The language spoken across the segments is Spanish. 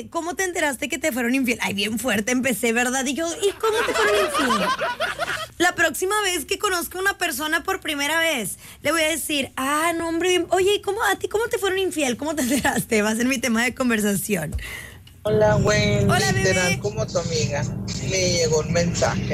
¿cómo te enteraste que te fueron infiel? Ay, bien fuerte empecé, ¿verdad? Y yo, ¿y cómo te fueron infiel? La próxima vez que conozca a una persona por primera vez, le voy a decir, no, hombre, oye, ¿y a ti cómo te fueron infiel? ¿Cómo te enteraste? Va a ser mi tema de conversación. Hola, güey, Hola, literal bebé. como tu amiga. Me llegó un mensaje.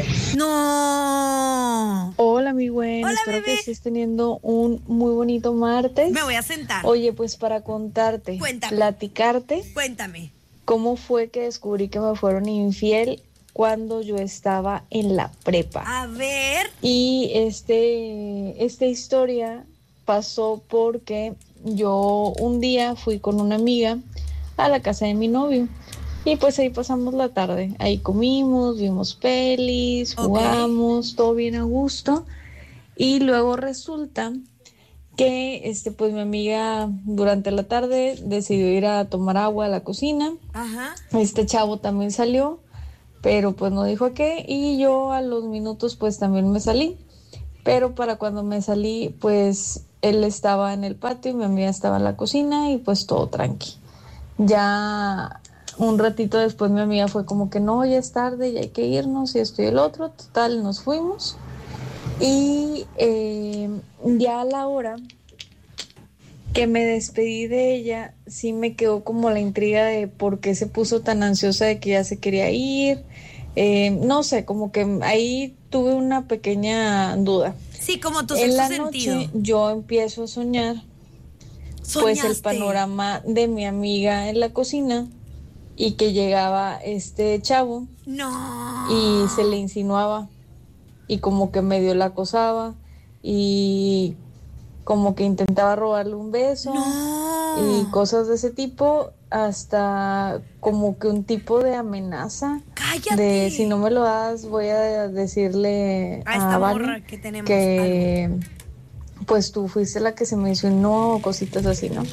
No. Hola, mi buen, Hola, espero que bebé. estés teniendo un muy bonito Me voy martes. a sentar. Oye, pues para contarte, Cuéntame. platicarte Cuéntame. cómo fue que descubrí que me fueron infiel cuando yo estaba en la prepa. A ver. Y esta historia pasó porque yo un día fui con una amiga a la casa de mi novio. Y pues ahí pasamos la tarde. Ahí comimos, vimos pelis, Ok. jugamos, todo bien a gusto. Y luego resulta que pues mi amiga durante la tarde decidió ir a tomar agua a la cocina. Ajá. Este chavo también salió, pero pues no dijo a qué. Y yo a los minutos pues también me salí. Pero para cuando me salí, pues él estaba en el patio y mi amiga estaba en la cocina y pues todo tranqui. Ya un ratito después mi amiga fue como que no, ya es tarde, ya hay que irnos y esto y el otro. Total, nos fuimos. Y ya a la hora que me despedí de ella, sí me quedó como la intriga de por qué se puso tan ansiosa de que ya se quería ir. No sé, como que ahí tuve una pequeña duda. Sí, como tu En sexto la sentido. noche yo empiezo a soñar pues el Soñaste. panorama de mi amiga en la cocina y que llegaba este chavo y se le No. insinuaba y como que medio la acosaba y como que intentaba robarle un beso y No. cosas de ese tipo, hasta como que un tipo de amenaza de si no Cállate. me lo das voy a decirle A esta a Vane morra que tenemos algo. que pues tú fuiste la que se me insinuó o cositas así, ¿no?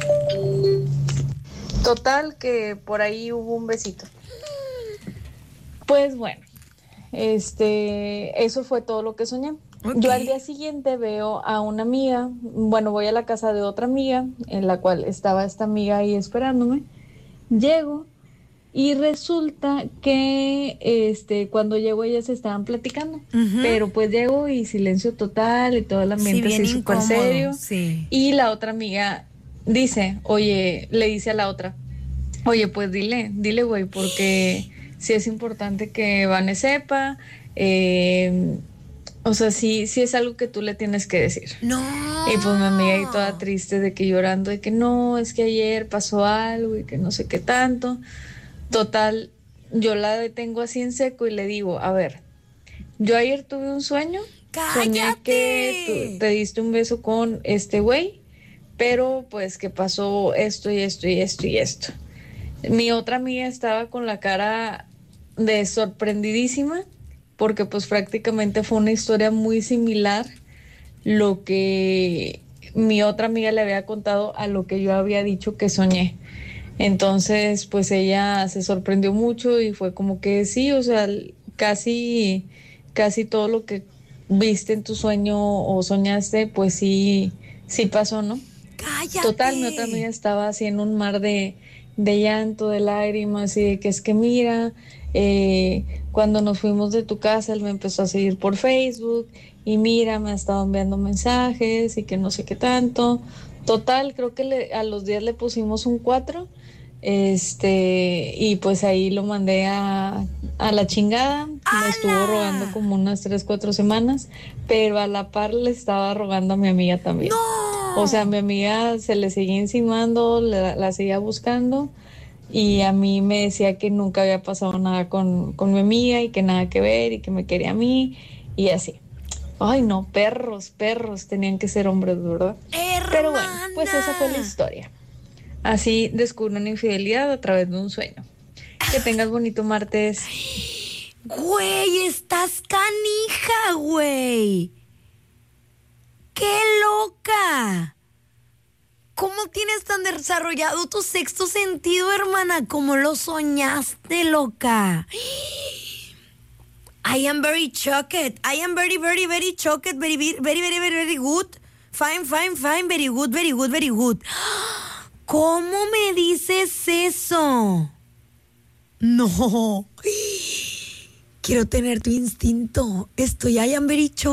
Total que por ahí hubo un besito. Pues bueno, eso fue todo lo que soñé. Ok. Yo al día siguiente veo a una amiga, bueno, voy a la casa de otra amiga, en la cual estaba esta amiga ahí esperándome. Llego y resulta que cuando llego ellas estaban platicando, Ujú. pero pues llego y silencio total y todo el Sí, ambiente bien así súper incómodo. serio. Sí. Y la otra amiga le dice a la otra, oye, pues dile, güey, porque sí es importante que Vane sepa, eh, o sea, sí es algo que tú le tienes que decir. Y pues mi amiga ahí toda No. triste de que llorando, de que no, es que ayer pasó algo y que no sé qué tanto. Total, yo la detengo así en seco y le digo, a ver, yo ayer tuve un sueño, soñé que tú Cállate. te diste un beso con este güey, pero pues que pasó esto y esto y esto y esto. Mi otra amiga estaba con la cara de sorprendidísima porque pues prácticamente fue una historia muy similar lo que mi otra amiga le había contado a lo que yo había dicho que soñé. Entonces, pues ella se sorprendió mucho y fue como que sí, o sea, casi todo lo que viste en tu sueño o soñaste, pues sí pasó, ¿no? Total, mi otra amiga Cállate. estaba así en un mar de llanto, de lágrimas y de que es que mira, cuando nos fuimos de tu casa, él me empezó a seguir por Facebook y mira, me ha estado enviando mensajes y que no sé qué tanto. Total, creo que a los días le pusimos un 4 y pues ahí lo mandé a la chingada, me estuvo rogando ¡Hala! como unas 3, 4 semanas, pero a la par le estaba rogando a mi amiga también. O sea, a No. mi amiga se le seguía insinuando, la seguía buscando y a mí me decía que nunca había pasado nada con mi amiga y que nada que ver y que me quería a mí y así. Ay, no, perros, tenían que ser hombres, ¿verdad? Pero bueno, pues esa fue la Hermana. historia. Así descubro una infidelidad a través de un sueño. Que tengas bonito martes. Güey, estás canija, güey. ¡Qué loca! ¿Cómo tienes tan desarrollado tu sexto sentido, hermana? ¿Cómo lo soñaste, loca? I am very shocked. I am very, very, very shocked. Very, very, very, very, very, very good. Fine, fine, fine. Very good, very good, very good. ¿Cómo me dices eso? No. Quiero tener tu instinto. Estoy ahí, Ambericho.